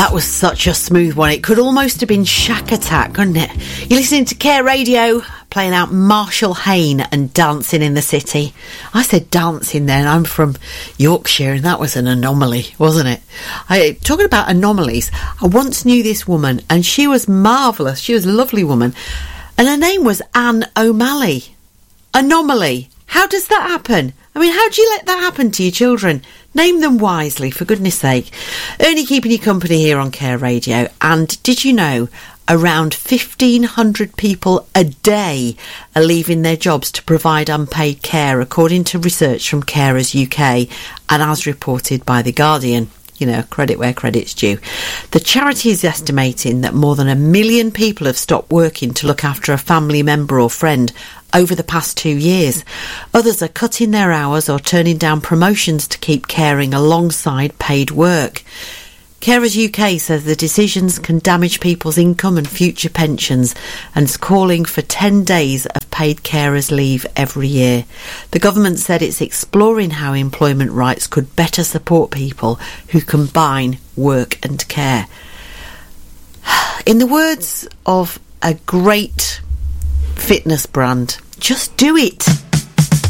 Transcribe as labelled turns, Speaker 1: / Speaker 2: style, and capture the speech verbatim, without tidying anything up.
Speaker 1: That was such a smooth one. It could almost have been Shack Attack, couldn't it? You're listening to Care Radio, playing out Marshall Hayne and Dancing in the City. I said dancing then. I'm from Yorkshire, and that was an anomaly, wasn't it? I, talking about anomalies, I once knew this woman, and she was marvellous. She was a lovely woman, and her name was Anne O'Malley. Anomaly. How does that happen? I mean, how do you let that happen to your children? Name them wisely, for goodness sake. Ernie keeping you company here on Care Radio. And did you know around fifteen hundred people a day are leaving their jobs to provide unpaid care, according to research from Carers U K and as reported by The Guardian? You know, credit where credit's due. The charity is estimating that more than a million people have stopped working to look after a family member or friend over the past two years. Others are cutting their hours or turning down promotions to keep caring alongside paid work. Carers U K says the decisions can damage people's income and future pensions and is calling for ten days of paid carers leave every year. The government said it's exploring how employment rights could better support people who combine work and care. In the words of a great fitness brand, just do it.